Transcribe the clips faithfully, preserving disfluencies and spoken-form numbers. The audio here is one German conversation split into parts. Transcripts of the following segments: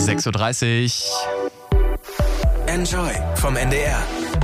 sechs Uhr dreißig. Enjoy vom N D R.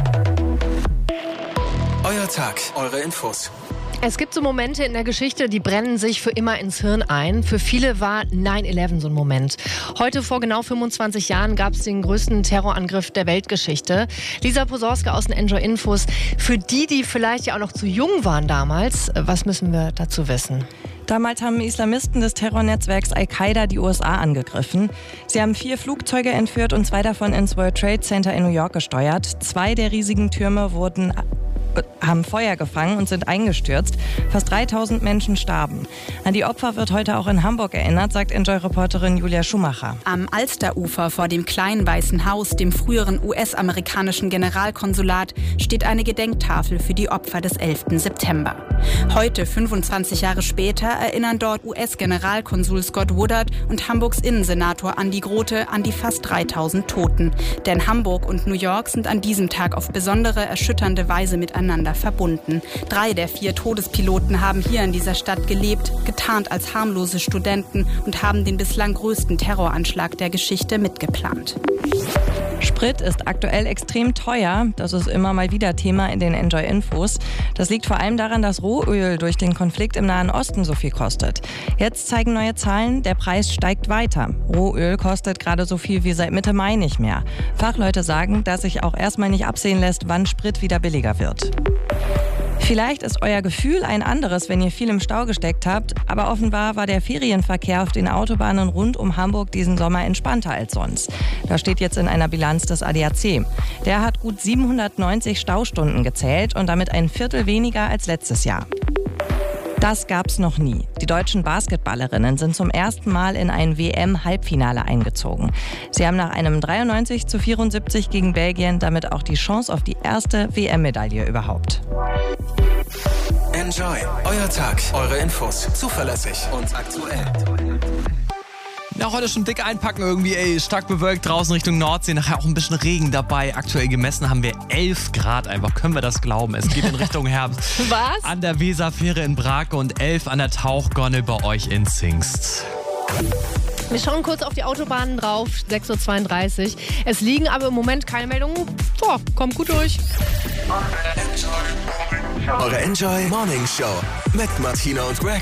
Euer Tag, eure Infos. Es gibt so Momente in der Geschichte, die brennen sich für immer ins Hirn ein. Für viele war neun elf so ein Moment. Heute vor genau fünfundzwanzig Jahren gab es den größten Terrorangriff der Weltgeschichte. Lisa Posorska aus den Enjoy Infos. Für die, die vielleicht ja auch noch zu jung waren damals, was müssen wir dazu wissen? Damals haben Islamisten des Terrornetzwerks Al-Qaida die U S A angegriffen. Sie haben vier Flugzeuge entführt und zwei davon ins World Trade Center in New York gesteuert. Zwei der riesigen Türme wurden haben Feuer gefangen und sind eingestürzt. Fast dreitausend Menschen starben. An die Opfer wird heute auch in Hamburg erinnert, sagt Enjoy-Reporterin Julia Schumacher. Am Alsterufer vor dem kleinen Weißen Haus, dem früheren U S-amerikanischen Generalkonsulat, steht eine Gedenktafel für die Opfer des elften September. Heute, fünfundzwanzig Jahre später, erinnern dort U S-Generalkonsul Scott Woodard und Hamburgs Innensenator Andi Grote an die fast dreitausend Toten. Denn Hamburg und New York sind an diesem Tag auf besondere, erschütternde Weise miteinander verbunden. Drei der vier Todespiloten haben hier in dieser Stadt gelebt, getarnt als harmlose Studenten und haben den bislang größten Terroranschlag der Geschichte mitgeplant. Sprit ist aktuell extrem teuer. Das ist immer mal wieder Thema in den Enjoy-Infos. Das liegt vor allem daran, dass Rohöl durch den Konflikt im Nahen Osten so viel kostet. Jetzt zeigen neue Zahlen, der Preis steigt weiter. Rohöl kostet gerade so viel wie seit Mitte Mai nicht mehr. Fachleute sagen, dass sich auch erstmal nicht absehen lässt, wann Sprit wieder billiger wird. Vielleicht ist euer Gefühl ein anderes, wenn ihr viel im Stau gesteckt habt, aber offenbar war der Ferienverkehr auf den Autobahnen rund um Hamburg diesen Sommer entspannter als sonst. Das steht jetzt in einer Bilanz des A D A C. Der hat gut siebenhundertneunzig Staustunden gezählt und damit ein Viertel weniger als letztes Jahr. Das gab's noch nie. Die deutschen Basketballerinnen sind zum ersten Mal in ein W M-Halbfinale eingezogen. Sie haben nach einem dreiundneunzig zu vierundsiebzig gegen Belgien damit auch die Chance auf die erste W M-Medaille überhaupt. Enjoy, euer Tag, eure Infos, zuverlässig und aktuell. Ja, heute schon dick einpacken irgendwie, ey, stark bewölkt draußen Richtung Nordsee, nachher auch ein bisschen Regen dabei. Aktuell gemessen haben wir elf Grad einfach, können wir das glauben? Es geht in Richtung Herbst. Was? An der Weserfähre in Brake und elf an der Tauchgonne bei euch in Zingst. Wir schauen kurz auf die Autobahnen drauf, sechs Uhr zweiunddreißig. Es liegen aber im Moment keine Meldungen. So, kommt gut durch. Eure Enjoy Morning Show mit Martina und Greg.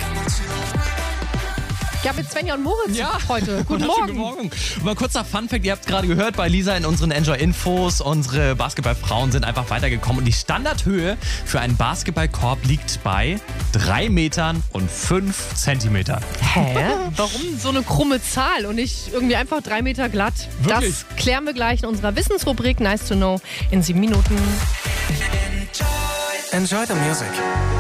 Ja, mit Svenja und Moritz Ja, heute. Guten Morgen. Guten Morgen. Mal kurzer Funfact, ihr habt es gerade gehört bei Lisa in unseren Enjoy-Infos. Unsere Basketballfrauen sind einfach weitergekommen und die Standardhöhe für einen Basketballkorb liegt bei drei Metern und fünf Zentimeter. Hä? Warum so eine krumme Zahl und nicht irgendwie einfach drei Meter glatt? Wirklich? Das klären wir gleich in unserer Wissensrubrik Nice to Know in sieben Minuten. Enjoy the music.